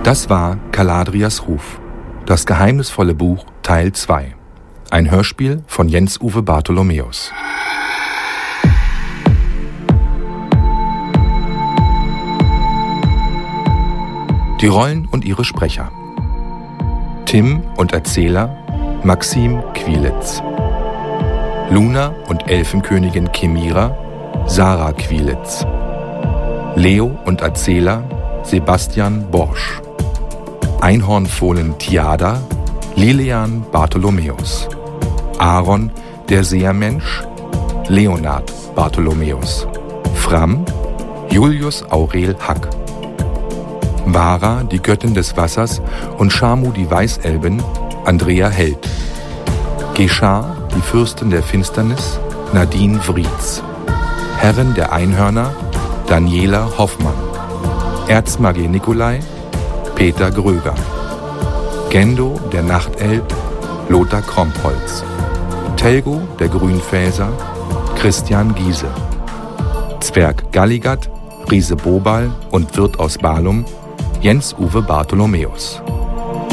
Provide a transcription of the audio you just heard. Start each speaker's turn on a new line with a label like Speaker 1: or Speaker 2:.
Speaker 1: Das war Caladrias Ruf, das geheimnisvolle Buch Teil 2. Ein Hörspiel von Jens-Uwe Bartholomäus. Die Rollen und ihre Sprecher: Tim und Erzähler Maxim Quilitz, Luna und Elfenkönigin Chimira Sarah Quilitz, Leo und Erzähler Sebastian Borsch, Einhornfohlen Tiada Lilian Bartholomäus, Aaron der Sehermensch Leonard Bartholomäus, Fram Julius Aurel Hack, Vara die Göttin des Wassers und Shamu die Weißelben Andrea Held, Geschar die Fürstin der Finsternis Nadine Vrietz, Herrin der Einhörner Daniela Hoffmann, Erzmagier Nikolai Peter Gröger, Gendo der Nachtelb Lothar Krompholz, Telgo der Grünfäser Christian Giese, Zwerg Galligat, Riese Bobal und Wirt aus Balum Jens-Uwe Bartholomäus.